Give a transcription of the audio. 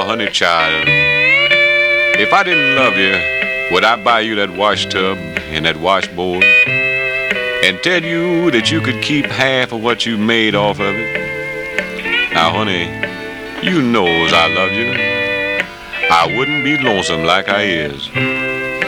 honey child, if I didn't love you, would I buy you that wash tub and that washboard and tell you that you could keep half of what you made off of it? Now, honey, you knows I love you. I wouldn't be lonesome like I is.